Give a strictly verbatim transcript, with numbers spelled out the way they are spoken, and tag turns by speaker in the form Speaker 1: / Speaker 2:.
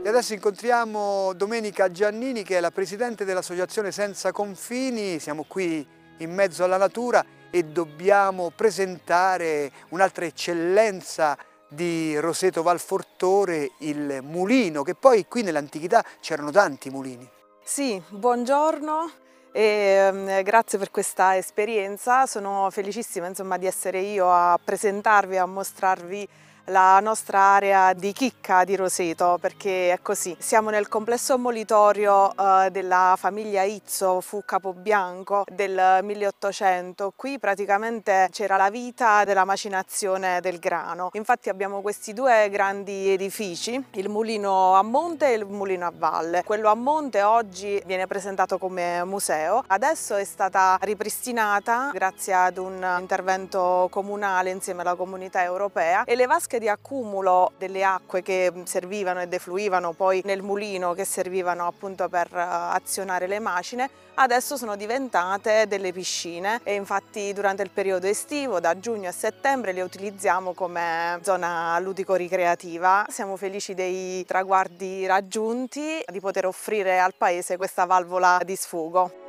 Speaker 1: E adesso incontriamo Domenica Giannini, che è la presidente dell'Associazione Senza Confini. Siamo qui in mezzo alla natura e dobbiamo presentare un'altra eccellenza di Roseto Valfortore, il mulino, che poi qui nell'antichità c'erano tanti mulini.
Speaker 2: Sì, buongiorno e um, grazie per questa esperienza. Sono felicissima, insomma, di essere io a presentarvi, a mostrarvi la nostra area di chicca di Roseto, perché è così. Siamo nel complesso molitorio uh, della famiglia Izzo, fu Capobianco del milleottocento. Qui praticamente c'era la vita della macinazione del grano. Infatti abbiamo questi due grandi edifici, il mulino a monte e il mulino a valle. Quello a monte oggi viene presentato come museo. Adesso è stata ripristinata grazie ad un intervento comunale insieme alla comunità europea, e le vasche di accumulo delle acque che servivano e defluivano poi nel mulino, che servivano appunto per azionare le macine, adesso sono diventate delle piscine, e infatti durante il periodo estivo, da giugno a settembre, le utilizziamo come zona ludico-ricreativa. Siamo felici dei traguardi raggiunti, di poter offrire al paese questa valvola di sfogo.